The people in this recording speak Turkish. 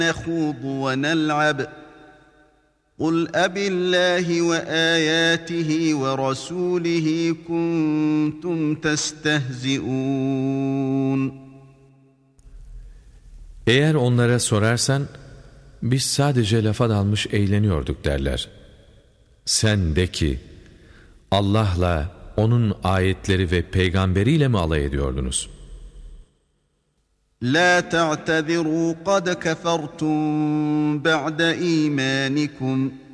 نخوض ونلعب قل أبالله وآياته ورسوله كنتم تستهزئون. Eğer onlara sorarsan, biz sadece lafa dalmış eğleniyorduk derler. Sen de ki, Allah'la, onun ayetleri ve peygamberiyle mi alay ediyordunuz? لَا تَعْتَذِرُوا قَدْ كَفَرْتُمْ بَعْدَ إِيمَانِكُمْ